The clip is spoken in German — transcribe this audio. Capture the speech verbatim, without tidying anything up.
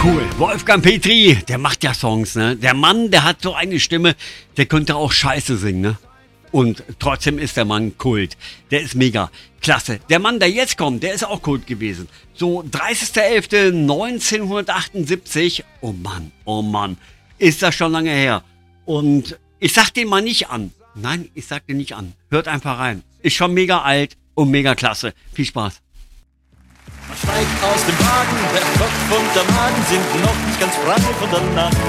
Cool. Wolfgang Petri, der macht ja Songs, ne? Der Mann, der hat so eine Stimme, der könnte auch Scheiße singen, ne? Und trotzdem ist der Mann Kult. Der ist mega. Klasse. Der Mann, der jetzt kommt, der ist auch Kult gewesen. So, dreißigster elfter neunzehnhundertachtundsiebzig. Oh Mann, oh Mann. Ist das schon lange her. Und ich sag den mal nicht an. Nein, ich sag den nicht an. Hört einfach rein. Ist schon mega alt und mega klasse. Viel Spaß. Man steigt aus dem Wagen, der Kopf und der Magen sind noch nicht ganz frei von der Nacht.